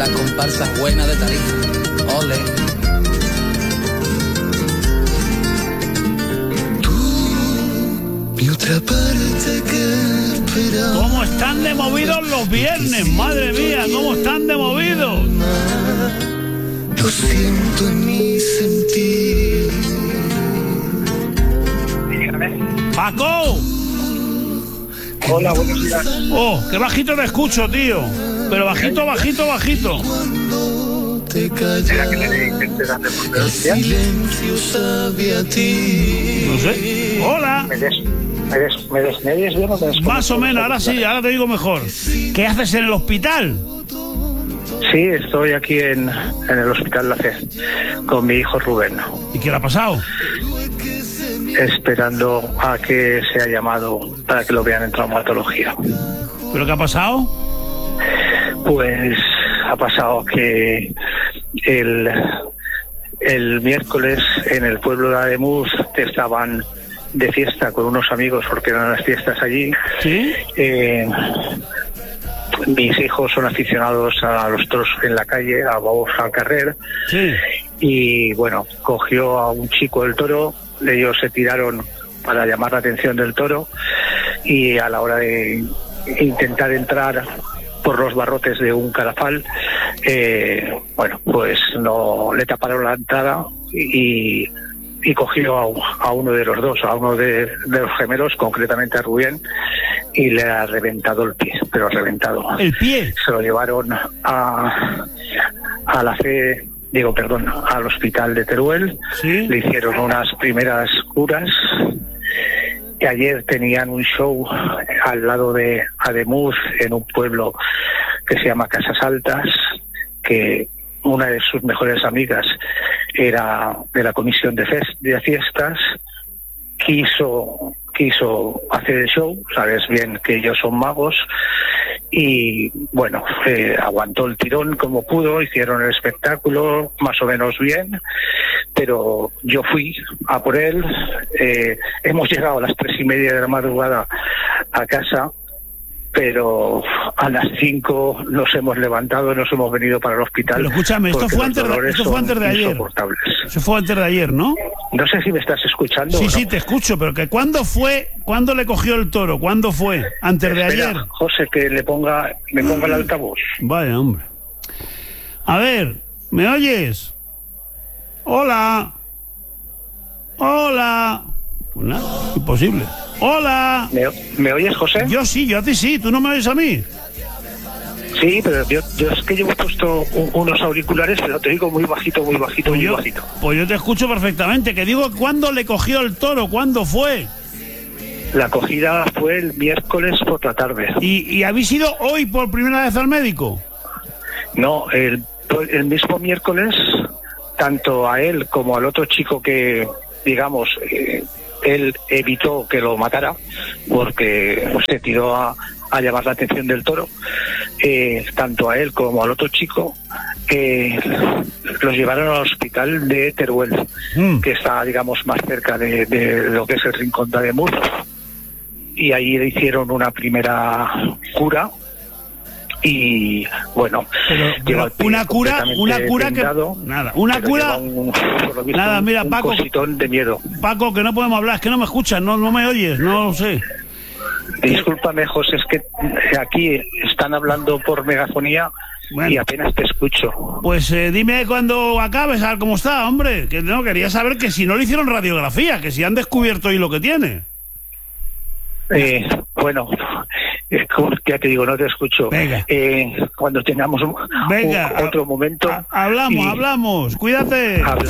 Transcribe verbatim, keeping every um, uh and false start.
las comparsas buenas de Tarifa. Ole. Y otra parte que esperaba. ¿Cómo están de movidos los viernes? Madre mía, ¿cómo están de movidos? Lo siento en mi sentir. ¡Paco! Hola, buenos días. Oh, qué bajito te escucho, tío. Pero bajito, bajito, bajito. ¿Será que le intenté darle por El silencio sabe a ti. No sé. Hola. ¿Me des, me des, me des, me des bien o me des? Más o menos, ahora sí, ahora te digo mejor. ¿Qué haces en el hospital? Sí, estoy aquí en, en el Hospital La Fe con mi hijo Rubén, ¿Y qué le ha pasado? esperando a que sea llamado para que lo vean en traumatología. ¿Pero qué ha pasado? Pues ha pasado que el, el miércoles en el pueblo de Ademuz estaban de fiesta con unos amigos porque eran las fiestas allí. ¿Sí? Eh, mis hijos son aficionados a los toros en la calle, a bobos al carrer. Sí. Y bueno, cogió a un chico del toro, ellos se tiraron para llamar la atención del toro y a la hora de intentar entrar por los barrotes de un carafal, eh, bueno, pues no le taparon la entrada y, y cogió a, a uno de los dos, a uno de, de los gemelos, concretamente a Rubén, y le ha reventado el pie, pero reventado. ¿El pie? Se lo llevaron a, a la fe, digo, perdón, al hospital de Teruel. Sí. Le hicieron unas primeras curas. Y ayer tenían un show al lado de Ademuz, en un pueblo que se llama Casas Altas, que una de sus mejores amigas era de la comisión de, fest- de fiestas, quiso quiso hacer el show, sabes bien que ellos son magos, y bueno, eh, aguantó el tirón como pudo, hicieron el espectáculo más o menos bien, pero yo fui a por él, eh, hemos llegado a las tres y media de la madrugada a casa, pero a las cinco nos hemos levantado, nos hemos venido para el hospital. Pero escúchame, esto fue antes de, esto fue antes de ayer. Eso fue antes de ayer, ¿no? No sé si me estás escuchando. Sí, o no. sí, te escucho, pero que ¿cuándo fue? ¿Cuándo le cogió el toro? ¿Cuándo fue? ¿Antes de Espera, ayer? José, que le ponga, me ponga el altavoz. Vaya, hombre. A ver, ¿me oyes? Hola. Hola. Pues nada, imposible. Hola. ¿Me, ¿Me oyes, José? Yo sí, yo a ti sí. ¿Tú no me oyes a mí? Sí, pero yo, yo es que llevo puesto un, unos auriculares, pero te digo muy bajito, muy bajito, Pues muy yo, bajito. pues yo te escucho perfectamente. Que digo, ¿cuándo le cogió el toro? ¿Cuándo fue? La acogida fue el miércoles por la tarde. ¿Y, y habéis ido hoy por primera vez al médico? No, el, el mismo miércoles, tanto a él como al otro chico que, digamos, eh, él evitó que lo matara, porque se tiró a, a llamar la atención del toro, eh, tanto a él como al otro chico, eh, los llevaron al hospital de Teruel, Mm. que está, digamos, más cerca de, de lo que es el Rincón de Ademuz, y ahí le hicieron una primera cura. Y bueno, Pero, pero el pie una cura, una cura que vendado, nada, una pero cura. lleva un- por lo visto, Nada, un- mira, un Paco. cositón de miedo. Paco, que no podemos hablar, es que no me escuchas, no, no me oyes, no lo sé. Discúlpame, José, es que aquí están hablando por megafonía Bueno. y apenas te escucho. Pues eh, dime cuando acabes, a ver cómo está, hombre. Que no, quería saber que si no le hicieron radiografía, que si han descubierto ahí lo que tiene. Eh, bueno, eh, como ya te digo, no te escucho. Venga. Eh, cuando tengamos un, Venga, un- otro momento. Ha- hablamos, y hablamos, cuídate. hablamos.